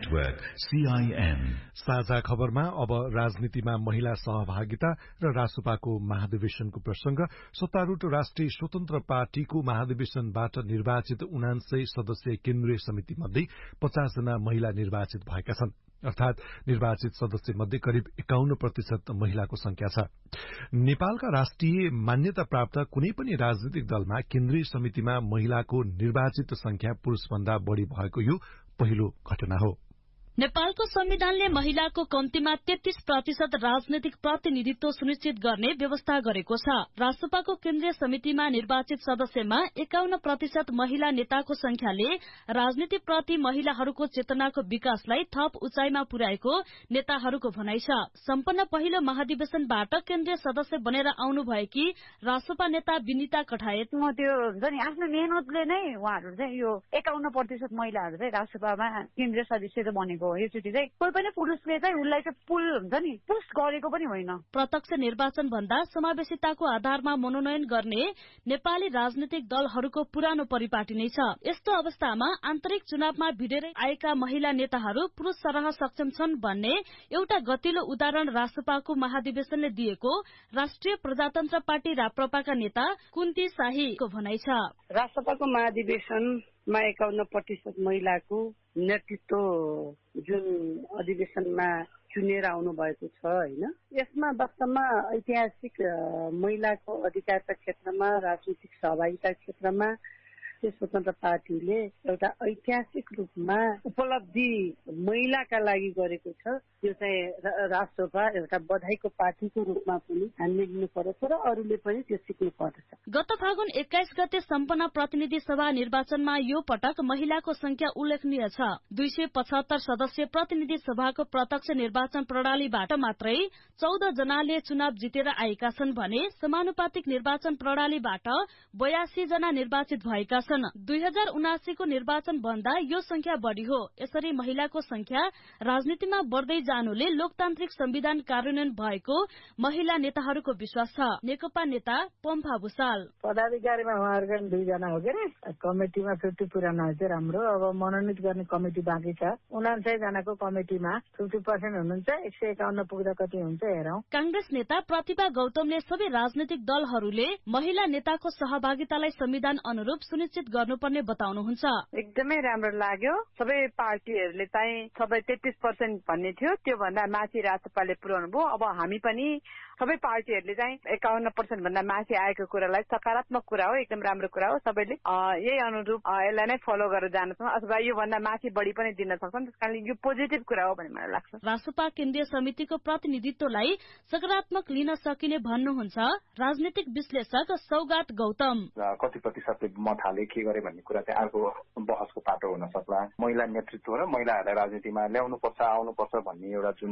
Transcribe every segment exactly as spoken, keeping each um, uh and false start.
Network CIN. साझा खबरमा अब राजनीतिमा महिला सहभागिता र रासोपाको महाधिवेशनको प्रसंग। सत्तारूढ़ राष्ट्रिय स्वतन्त्र पार्टीको महाधिवेशनबाट निर्वाचित उनान्सय सदस्यीय केन्द्रीय समिति मध्ये पचास जना महिला निर्वाचित भएका छन्। अर्थात निर्वाचित सदस्य मध्ये करिब एकाउन्न प्रतिशत महिलाको संख्या छ। नेपालका राष्ट्रिय मान्यता प्राप्त कुनै पनि राजनीतिक दलमा केन्द्रीय समितिमा महिलाको निर्वाचित संख्या पुरूषभन्दा बढ़ी भएको यो पहिलो घटना हो। नेपालको संविधानले महिलाको कम्तीमा तेत्तीस प्रतिशत राजनैतिक प्रतिनिधित्व सुनिश्चित गर्ने व्यवस्था गरेको छ। रासोपाको केन्द्रीय समितिमा निर्वाचित सदस्यमा एकाउन्न प्रतिशत महिला नेताको संख्याले राजनीति प्रति महिलाहरूको चेतनाको विकासलाई थप उचाइमा पुर्याएको नेताहरूको भनाइ छ। सम्पन्न पहिलो महाधिवेशनबाट केन्द्रीय सदस्य बनेर आउनु भएकी रासोपा नेता विनिता कठायत म त्यो हुन्छ नि आफ्नो मेहनतले नै उहाँहरू चाहिँ यो एकाउन्न प्रतिशत महिलाहरू चाहिँ रासोपामा केन्द्रीय सदस्य बनेको योचोटि चाहिँ कोही पनि पुरुषले चाहिँ उसलाई चाहिँ पुल हुन्छ नि पुश गरेको पनि होइन। प्रत्यक्ष निर्वाचन भन्दा समावेशिताको आधारमा मनोनयन गर्ने नेपाली राजनीतिक दलहरूको पुरानो परिपाटी नै छ। यस्तो अवस्थामा आन्तरिक चुनावमा भिडेरै आएका महिला नेताहरू पुरुष सरह सक्षम छन् भन्ने एउटा गतिलो उदाहरण रासोपाको महाधिवेशनले दिएको राष्ट्रिय प्रजातन्त्र पार्टी राप्रपाका नेता कुन्ती शाहीको भनाइ छ। रासोपाको महाधिवेशनमा एकाउन्न प्रतिशत महिलाको नेतृत्व जुन अधिवेशनमा चुनेर आउनु भएको छ होइन, यसमा वास्तवमा ऐतिहासिक महिलाको अधिकारका क्षेत्रमा राजनीतिक सहभागिता क्षेत्रमा स्वतन्त्र पार्टीले एउटा ऐतिहासिक रूपमा उपलब्धि महिलाका लागि गरेको छ। यो चाहिँ राष्ट्रपा एउटा बधाईको पार्टीको रूपमा पनि हामीले लिनु पर्छ र अरूले पनि त्यो सिक्नु पर्छ। गत फागुन एक्काइस गते सम्पन्न प्रतिनिधि सभा निर्वाचनमा यो पटक महिलाको संख्या उल्लेखनीय छ। दुई सय पचहत्तर सदस्य प्रतिनिधि सभाको प्रत्यक्ष निर्वाचन प्रणालीबाट मात्रै चौध जनाले चुनाव जितेर आएका छन् भने समानुपातिक निर्वाचन प्रणालीबाट बयासी जना निर्वाचित भएका छन्। दुई हजार उनासीको निर्वाचन भन्दा यो संख्या बढ़ी हो। यसरी महिलाको संख्या राजनीतिमा बढ़दै जानुले लोकतान्त्रिक संविधान कार्यान्वयन भएको महिला नेताहरूको विश्वास छ। नेकपा नेता पम्फा भूषाल पदाधिकारीमा उहाँहरूका दुईजना हो के अरे, कमिटिमा फिफ्टी पुरानो चाहिँ राम्रो। अब मनोनित गर्ने कमिटी बाँकी छ। उनासय जनाको कमिटिमा फिफ्टी पर्सेन्ट हुनुहुन्छ, एक सय एकाउन्न पुग्दा कति हुन्छ हेरौं। कांग्रेस नेता प्रतिभा गौतमले सबै राजनीतिक दलहरूले महिला नेताको सहभागितालाई संविधान अनुरूप सुनिश्चित गर्नुपर्ने बताउनुहुन्छ। एकदमै राम्रो लाग्यो। सबै पार्टीहरूले चाहिँ सबै तेत्तीस पर्सेन्ट भन्ने थियो, त्यो भन्दा माथि रासोपाले पुर्याउनु भयो। अब हामी पनि सबै पार्टीहरूले चाहिँ एकाउन्न पर्सेन्ट भन्दा माथि आएको कुरालाई सकारात्मक कुरा हो, एकदम राम्रो कुरा हो। सबैले यही अनुरूप यसलाई नै फलो गरेर जान सक्छौँ अथवा यो भन्दा माथि बढी पनि दिन सक्छौँ। त्यसकारणले यो पोजिटिभ कुरा हो भन्ने मलाई लाग्छ। रासोपा केन्द्रीय समितिको प्रतिनिधित्वलाई सकारात्मक लिन सकिने भन्नुहुन्छ राजनीतिक विश्लेषक सौगात गौतम। कति प्रतिशतले मत हाले के गरे भन्ने कुरा चाहिँ अर्को बहसको पाटो हुन सक्ला। महिला नेतृत्व र महिलाहरूलाई राजनीतिमा ल्याउनुपर्छ आउनुपर्छ भन्ने एउटा जुन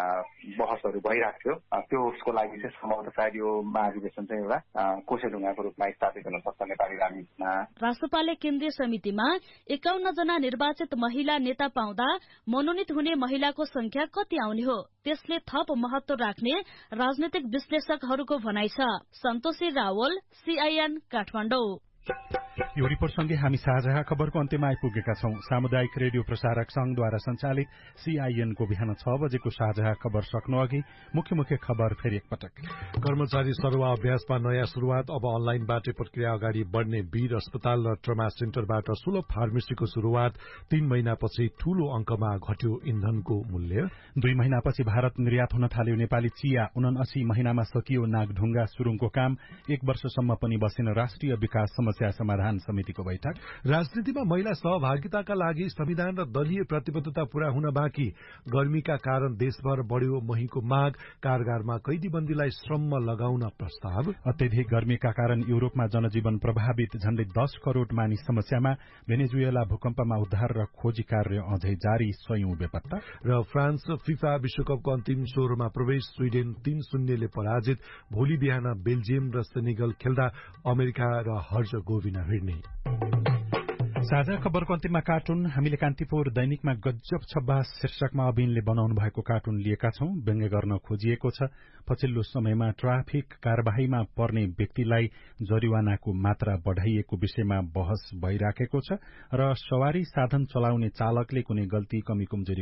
बहसहरू भइरहेको थियो, त्यो उसको लागि चाहिँ सम्भवतः सायद यो महाधिवेशन चाहिँ एउटा कोसेढुङ्गाको रूपमा स्थापित हुन सक्छ नेपाली राजनीतिमा। रासोपाले केन्द्रीय समितिमा एकाउन्न जना निर्वाचित महिला नेता पाउँदा मनोनित हुने महिलाको संख्या कति आउने हो, त्यसले थप महत्व राख्ने राजनीतिक विश्लेषकहरूको भनाइ छ। सन्तोषी रावल, सीआईएन काठमाडौँ। यो रिपोर्टसँगै हामी साझा खबरको अन्त्यमा आइपुगेका छौं। सामुदायिक रेडियो प्रसारक संघद्वारा संचालित सीआईएनको बिहान छ बजेको साझा खबर सक्नु अघि मुख्य मुख्य खबर फेरि एकपटक। कर्मचारी सरुवा अभ्यासमा नयाँ शुरूआत। अब अनलाइनबाट प्रक्रिया अगाडि बढ़ने वीर अस्पताल र ट्रमा सेन्टरबाट सुलभ फार्मेसीको शुरूआत। तीन महिनापछि ठूलो अंकमा घट्यो इन्धनको मूल्य। दुई महिनापछि भारत निर्यात हुन थाल्यो नेपाली चिया। उनासी महिनामा सकियो नागढुङ्गा सुरुङको काम। एक वर्षसम्म पनि बसेन राष्ट्रिय विकास समस्या समाधान समितिको बैठक। राजनीतिमा महिला सहभागिताका लागि संविधान र दलीय प्रतिबद्धता पूरा हुन बाँकी। गर्मीका कारण देशभर बढ़्यो महीको माग। कारगारमा कैदीबन्दीलाई श्रममा लगाउन प्रस्ताव। अत्यधिक गर्मीका कारण युरोपमा जनजीवन प्रभावित। झण्डै दस करोड़ मानिस समस्यामा। भेनेजुएला भूकम्पमा उद्धार र खोजी कार्य अझै जारी। स्वयं बेपत्ता। र फ्रान्स फिफा विश्वकपको अन्तिम सोह्रमा प्रवेश। स्वीडेन तीन शून्यले पराजित। भोलि बिहान बेल्जियम र सेनेगल खेल्दा अमेरिका र हर्जगोभिना भिड्ने। साझा खबरको अन्तिममा कार्टुन। हामीले कान्तिपुर दैनिकमा गजब छब्बास शीर्षकमा अबिनले बनाउनु भएको कार्टुन लिएका छौं। व्यङ्ग्य गर्न खोजिएको छ। पछिल्लो समयमा ट्राफिक कार्यवाहीमा पर्ने व्यक्तिलाई जरिवानाको मात्रा बढ़ाइएको विषयमा बहस भइराखेको छ र सवारी साधन चलाउने चालकले कुनै गल्ती कमी कमजोरी